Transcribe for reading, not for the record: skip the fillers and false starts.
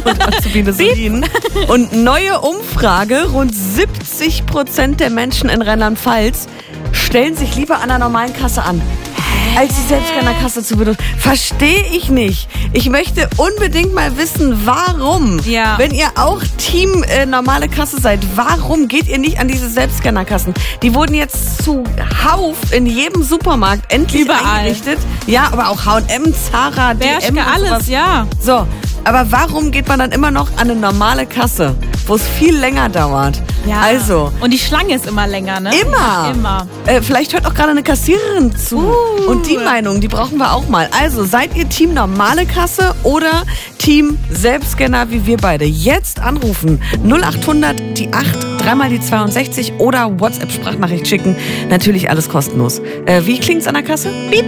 und Azubinesulin. Und neue Umfrage, rund 70% der Menschen in Rheinland-Pfalz stellen sich lieber an der normalen Kasse an, als die Selbstscannerkasse zu benutzen. Verstehe ich nicht. Ich möchte unbedingt mal wissen, warum. Ja. Wenn ihr auch Team normale Kasse seid, warum geht ihr nicht an diese Selbstscannerkassen? Die wurden jetzt zuhauf in jedem Supermarkt endlich Überall. eingerichtet. Ja, aber auch H&M, Zara, Bershka, DM und alles, sowas. ja. So, aber warum geht man dann immer noch an eine normale Kasse, wo es viel länger dauert? Ja. Also, Und die Schlange ist immer länger, ne? Immer. Ja, immer. Vielleicht hört auch gerade eine Kassiererin zu. Und die Meinung, die brauchen wir auch mal. Also, seid ihr Team normale Kasse oder Team Selbstscanner wie wir beide? Jetzt anrufen. 0800 die 8, dreimal die 62 oder WhatsApp-Sprachnachricht schicken. Natürlich alles kostenlos. Wie klingt's an der Kasse? Piep.